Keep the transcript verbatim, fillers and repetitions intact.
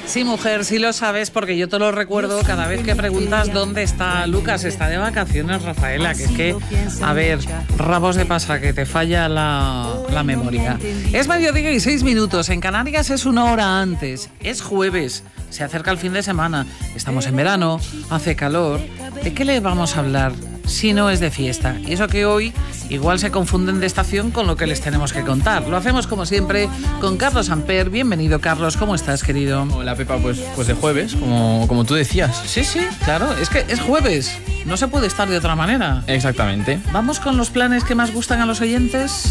Sí, mujer, sí lo sabes, porque yo te lo recuerdo cada vez que preguntas dónde está Lucas. Está de vacaciones, Rafaela, que es que, a ver, rabos de pasa, que te falla la, la memoria. Es mediodía y seis minutos, en Canarias es una hora antes, es jueves, se acerca el fin de semana, estamos en verano, hace calor. ¿De qué le vamos a hablar si no es de fiesta? Y eso que hoy igual se confunden de estación con lo que les tenemos que contar. Lo hacemos como siempre con Carlos Amper. Bienvenido, Carlos, ¿cómo estás, querido? Hola, Pepa, pues, pues de jueves, como, como tú decías. Sí, sí, claro, es que es jueves, no se puede estar de otra manera. Exactamente. Vamos con los planes que más gustan a los oyentes.